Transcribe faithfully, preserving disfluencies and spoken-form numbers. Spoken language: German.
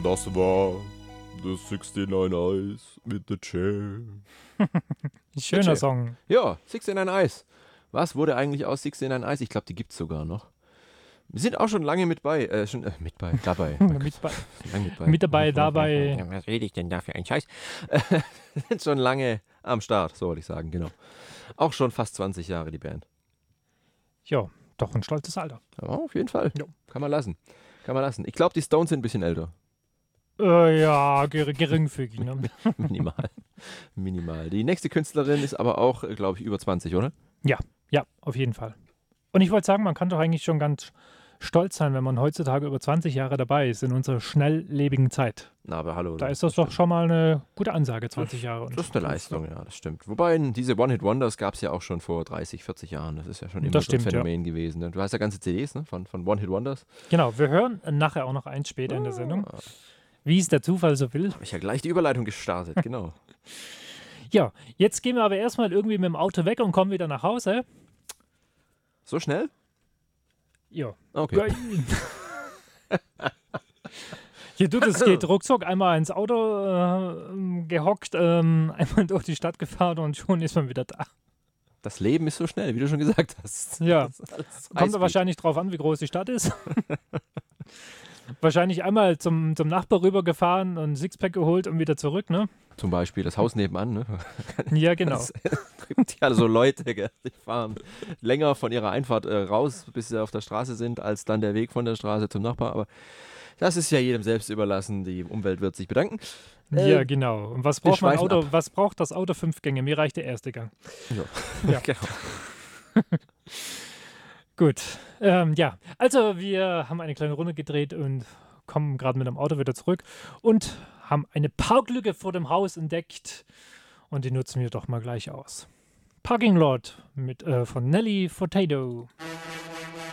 Das war The sixty-nine Eyes with the Chair. Schöner Chair. Song. Ja, sixty-nine Eyes. Was wurde eigentlich aus sixty-nine Eyes? Ich glaube, die gibt's sogar noch. Wir sind auch schon lange mit bei, äh, schon, äh, mit bei, dabei. mit, bei, Lange mit, bei. mit dabei, dabei. Ja, was rede ich denn da für einen Scheiß? Wir sind schon lange am Start, so wollte ich sagen, genau. Auch schon fast zwanzig Jahre, die Band. Ja, doch ein stolzes Alter. Ja, auf jeden Fall. Jo. Kann man lassen. Kann man lassen. Ich glaube, die Stones sind ein bisschen älter. Äh, ja, ger geringfügig. Ne? Minimal. Minimal. Die nächste Künstlerin ist aber auch, glaube ich, über zwanzig, oder? Ja, ja, auf jeden Fall. Und ich wollte sagen, man kann doch eigentlich schon ganz stolz sein, wenn man heutzutage über zwanzig Jahre dabei ist in unserer schnelllebigen Zeit. Na, aber hallo. Da ist das doch schon mal eine gute Ansage, zwanzig Jahre. Und Das ist eine Leistung, ja, das stimmt. Wobei, diese One-Hit-Wonders gab es ja auch schon vor dreißig, vierzig Jahren. Das ist ja schon immer Das so ein stimmt, Phänomen gewesen. Ne? Du hast ja ganze C Ds, ne? von, von One-Hit-Wonders. Genau, wir hören nachher auch noch eins später in der Sendung, wie es der Zufall so will. Habe ich ja gleich die Überleitung gestartet, genau. Ja, jetzt gehen wir aber erstmal irgendwie mit dem Auto weg und kommen wieder nach Hause. So schnell? Ja. Okay. Hier, du, das geht ruckzuck, einmal ins Auto äh, gehockt, ähm, einmal durch die Stadt gefahren und schon ist man wieder da. Das Leben ist so schnell, wie du schon gesagt hast. Ja, Das ist alles kommt Highspeed. da wahrscheinlich drauf an, wie groß die Stadt ist. Wahrscheinlich einmal zum, zum Nachbar rübergefahren und ein Sixpack geholt und wieder zurück, ne? Zum Beispiel das Haus nebenan, ne? Ja, genau. Es gibt ja so Leute, gell, die fahren länger von ihrer Einfahrt äh, raus, bis sie auf der Straße sind, als dann der Weg von der Straße zum Nachbar. Aber das ist ja jedem selbst überlassen. Die Umwelt wird sich bedanken. Äh, Ja, genau. Und was braucht man schweifen Auto? ab. Was braucht das Auto? Fünf Gänge. Mir reicht der erste Gang. Ja, Ja. genau. Gut. Ähm, ja, also wir haben eine kleine Runde gedreht und kommen gerade mit dem Auto wieder zurück und haben eine Parklücke vor dem Haus entdeckt und die nutzen wir doch mal gleich aus. Parking Lot mit, äh, von Nelly Furtado.